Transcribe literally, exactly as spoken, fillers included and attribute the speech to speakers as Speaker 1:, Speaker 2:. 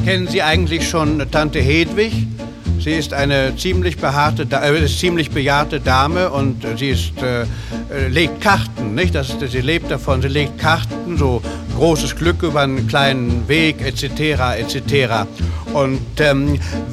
Speaker 1: Kennen Sie eigentlich schon Tante Hedwig? Sie ist eine ziemlich behaarte, äh, ziemlich bejahrte Dame und sie ist, äh, legt Karten, nicht? Das, sie lebt davon, sie legt Karten, so großes Glück über einen kleinen Weg, et cetera, et cetera. Und ähm,